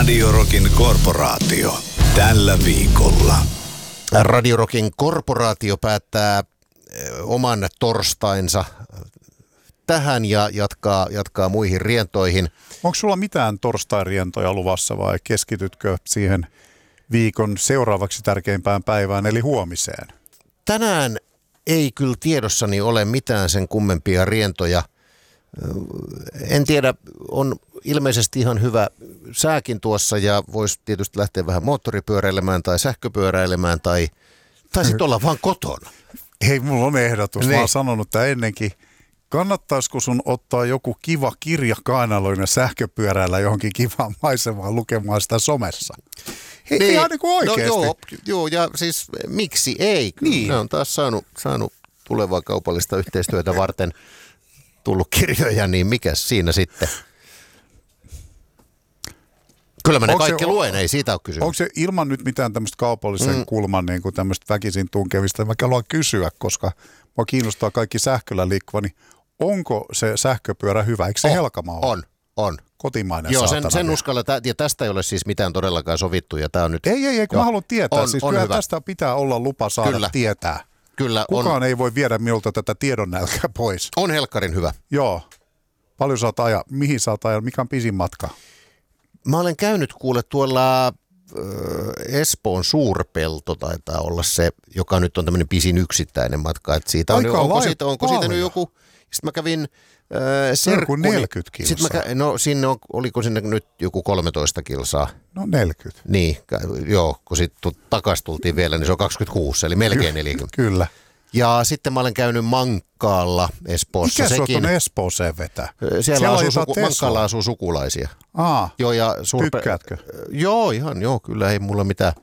Radio Rockin korporaatio tällä viikolla. Radio Rockin korporaatio päättää oman torstainsa tähän ja jatkaa muihin rientoihin. Onko sulla mitään torstai-rientoja luvassa vai keskitytkö siihen viikon seuraavaksi tärkeimpään päivään eli huomiseen? Tänään ei kyllä tiedossani ole mitään sen kummempia rientoja. En tiedä, on ilmeisesti ihan hyvä sääkin tuossa ja voisi tietysti lähteä vähän moottoripyöräilemään tai sähköpyöräilemään tai sitten olla vaan kotona. Hei, mulla on ehdotus. Ne. Mä oon sanonut tämän ennenkin. Kannattaisiko sun ottaa joku kiva kirja kainaloina sähköpyöräillä johonkin kivaan maisemaan lukemaan sitä somessa? Hei, Niin. ihan niin kuin oikeasti. No, joo, ja siis miksi ei? Niin. Ne on taas saanut tulevaa kaupallista yhteistyötä varten tullut kirjoja, niin mikäs siinä sitten? Kyllä mä ne kaikki luen, ei siitä ole kysymys. Onko se ilman nyt mitään tämmöistä kaupallisen kulman niin kuin tämmöistä väkisin tunkevista? Mä haluan kysyä, koska mua kiinnostaa kaikki sähköllä liikkuva, niin onko se sähköpyörä hyvä? Eikö se Helkama ole? On. Kotimainen Joo, saatana. sen uskalla, ja tästä ei ole siis mitään todellakaan sovittu. Ja tää on nyt, Ei, kun mä haluan tietää. On Siis kyllä kyllä tästä pitää olla lupa saada Kyllä. tietää. Kyllä Kukaan ei voi viedä minulta tätä tiedonnälkää pois. on helkkarin hyvä. Joo. Paljon saat ajaa? Mihin saat ajaa? Mikä on pisin matka? Mä olen käynyt kuule tuolla Espoon Suurpelto taitaa olla se, joka nyt on tämmöinen pisin yksittäinen matka. Että siitä on, onko siitä nyt joku, sitten mä kävin Serkkuni. 40 kilsaa. Oliko sinne nyt joku 13 kilsaa? No 40. Niin, joo, kun sitten takas tultiin vielä, niin se on 26, eli melkein 40. Kyllä. Ja sitten mä olen käynyt Mankkaalla Espoossa. Mikä sua tuonne Espooseen vetää? Mankkaalla asuu sukulaisia. Aa, Joo, ja tykkäätkö? Joo, kyllä ei mulla mitään.